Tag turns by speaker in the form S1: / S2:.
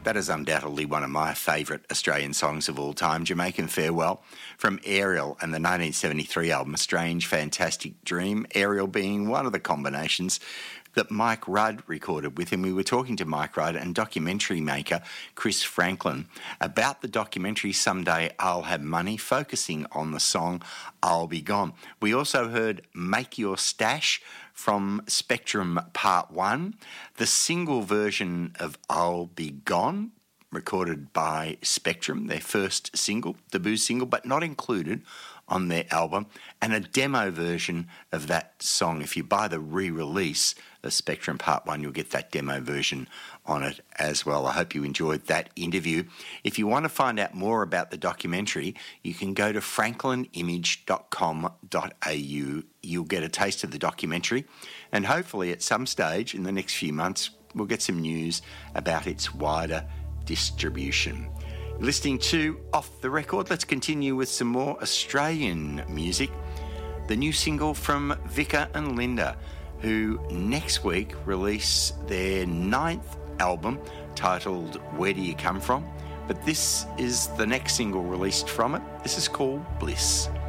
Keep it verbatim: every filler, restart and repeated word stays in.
S1: That is undoubtedly one of my favourite Australian songs of all time, Jamaican Farewell, from Ariel and the nineteen seventy-three album A Strange Fantastic Dream, Ariel being one of the combinations that Mike Rudd recorded with him. We were talking to Mike Rudd and documentary maker Chris Franklin about the documentary Someday I'll Have Money, focusing on the song I'll Be Gone. We also heard Make Your Stash from Spectrum Part one, the single version of I'll Be Gone, recorded by Spectrum, their first single, debut single, but not included on their album, and a demo version of that song. If you buy the re-release of Spectrum Part one, you'll get that demo version on it as well. I hope you enjoyed that interview. If you want to find out more about the documentary, you can go to franklin image dot com dot a u. You'll get a taste of the documentary, and hopefully at some stage in the next few months, we'll get some news about its wider distribution. Listening to Off the Record, let's continue with some more Australian music. The new single from Vika and Linda, who next week release their ninth album titled Where Do You Come From? But this is the next single released from it. This is called Bliss.